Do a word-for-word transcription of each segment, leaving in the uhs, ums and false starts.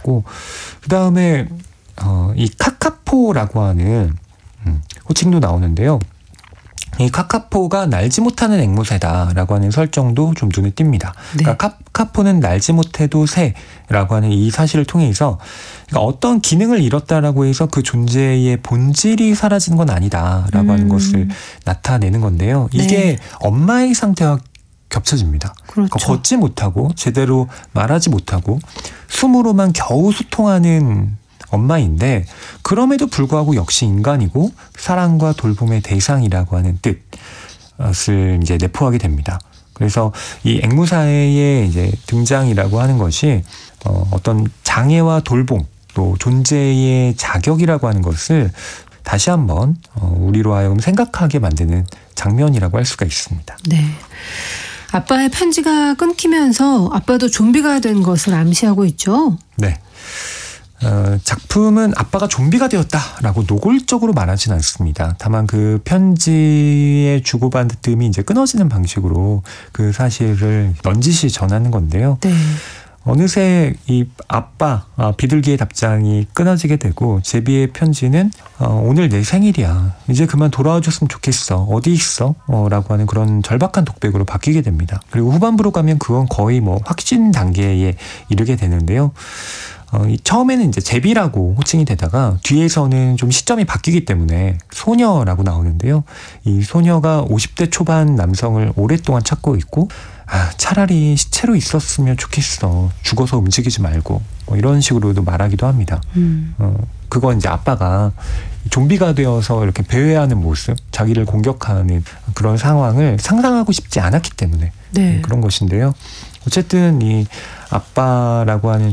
나오고, 그 다음에 어, 이 카카포라고 하는 음, 호칭도 나오는데요. 이 카카포가 날지 못하는 앵무새다라고 하는 설정도 좀 눈에 띄니다. 네. 그러니까 카카포는 날지 못해도 새라고 하는 이 사실을 통해서, 그러니까 어떤 기능을 잃었다라고 해서 그 존재의 본질이 사라지는 건 아니다라고 음. 하는 것을 나타내는 건데요. 이게 네. 엄마의 상태와 겹쳐집니다. 그렇죠. 그러니까 걷지 못하고 제대로 말하지 못하고 숨으로만 겨우 소통하는 엄마인데, 그럼에도 불구하고 역시 인간이고 사랑과 돌봄의 대상이라고 하는 뜻을 이제 내포하게 됩니다. 그래서 이 앵무새의 이제 등장이라고 하는 것이 어, 어떤 장애와 돌봄, 또 존재의 자격이라고 하는 것을 다시 한번 어, 우리로 하여금 생각하게 만드는 장면이라고 할 수가 있습니다. 네. 아빠의 편지가 끊기면서 아빠도 좀비가 된 것을 암시하고 있죠. 네. 어, 작품은 아빠가 좀비가 되었다라고 노골적으로 말하진 않습니다. 다만 그 편지의 주고받음이 이제 끊어지는 방식으로 그 사실을 넌지시 전하는 건데요. 네. 어느새 이 아빠 아, 비둘기의 답장이 끊어지게 되고, 제비의 편지는 어, 오늘 내 생일이야, 이제 그만 돌아와 줬으면 좋겠어, 어디 있어? 어, 라고 하는 그런 절박한 독백으로 바뀌게 됩니다. 그리고 후반부로 가면 그건 거의 뭐 확신 단계에 이르게 되는데요. 어, 처음에는 이제 제비라고 호칭이 되다가 뒤에서는 좀 시점이 바뀌기 때문에 소녀라고 나오는데요. 이 소녀가 오십 대 초반 남성을 오랫동안 찾고 있고, 아, 차라리 시체로 있었으면 좋겠어, 죽어서 움직이지 말고, 뭐 이런 식으로도 말하기도 합니다. 음. 어, 그건 이제 아빠가 좀비가 되어서 이렇게 배회하는 모습, 자기를 공격하는 그런 상황을 상상하고 싶지 않았기 때문에 네. 그런 것인데요. 어쨌든 이 아빠라고 하는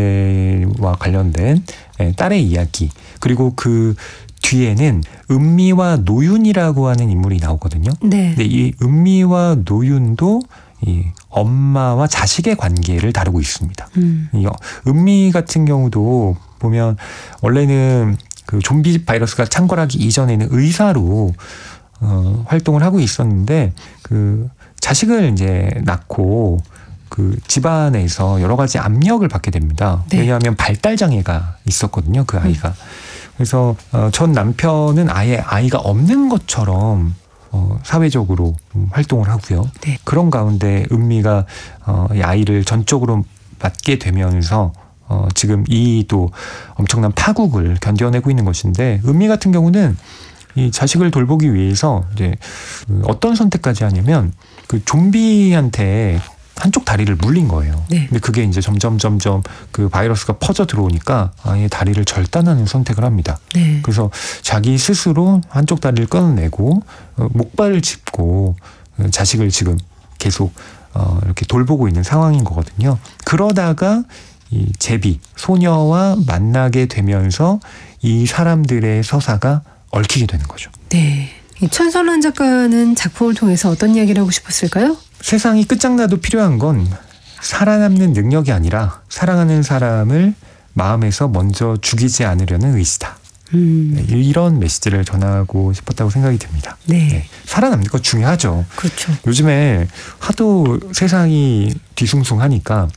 존재와 관련된 딸의 이야기, 그리고 그 뒤에는 은미와 노윤이라고 하는 인물이 나오거든요. 네. 근데 이 은미와 노윤도 이 엄마와 자식의 관계를 다루고 있습니다. 음. 이 은미 같은 경우도 보면 원래는 그 좀비 바이러스가 창궐하기 이전에는 의사로 어, 활동을 하고 있었는데, 그 자식을 이제 낳고 그 집안에서 여러 가지 압력을 받게 됩니다. 네. 왜냐하면 발달 장애가 있었거든요, 그 아이가. 음. 그래서 어, 전 남편은 아예 아이가 없는 것처럼 어, 사회적으로 음, 활동을 하고요. 네. 그런 가운데 은미가 어, 이 아이를 전적으로 맡게 되면서 어, 지금 이 또 엄청난 파국을 견뎌내고 있는 것인데, 은미 같은 경우는 이 자식을 돌보기 위해서 이제 그 어떤 선택까지 하냐면, 그 좀비한테 한쪽 다리를 물린 거예요. 네. 근데 그게 이제 점점 점점 그 바이러스가 퍼져 들어오니까 아예 다리를 절단하는 선택을 합니다. 네. 그래서 자기 스스로 한쪽 다리를 끊어내고 어, 목발을 짚고 어, 자식을 지금 계속 어, 이렇게 돌보고 있는 상황인 거거든요. 그러다가 이 제비 소녀와 만나게 되면서 이 사람들의 서사가 얽히게 되는 거죠. 네. 천선란 작가는 작품을 통해서 어떤 이야기를 하고 싶었을까요? 세상이 끝장나도 필요한 건 살아남는 능력이 아니라 사랑하는 사람을 마음에서 먼저 죽이지 않으려는 의지다. 음. 네, 이런 메시지를 전하고 싶었다고 생각이 듭니다. 네. 네, 살아남는 거 중요하죠. 그렇죠. 요즘에 하도 세상이 뒤숭숭하니까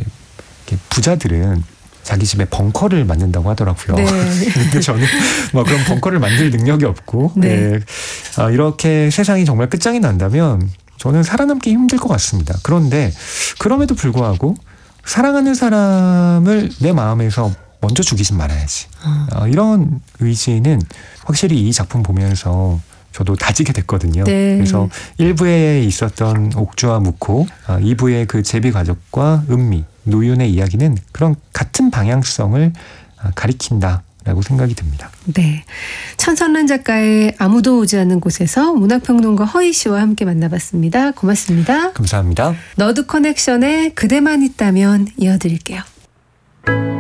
부자들은 자기 집에 벙커를 만든다고 하더라고요. 네. 근데 저는 뭐 그런 벙커를 만들 능력이 없고, 네. 네. 아, 이렇게 세상이 정말 끝장이 난다면 저는 살아남기 힘들 것 같습니다. 그런데 그럼에도 불구하고 사랑하는 사람을 내 마음에서 먼저 죽이진 말아야지. 어. 아, 이런 의지는 확실히 이 작품 보면서 저도 다지게 됐거든요. 네. 그래서 일 부에 있었던 옥주와 무코, 이 부의 그 제비 가족과 은미, 노윤의 이야기는 그런 같은 방향성을 가리킨다라고 생각이 듭니다. 네, 천선란 작가의 아무도 오지 않는 곳에서 문학평론가 허희 씨와 함께 만나봤습니다. 고맙습니다. 감사합니다. 너드 커넥션의 그대만 있다면 이어드릴게요.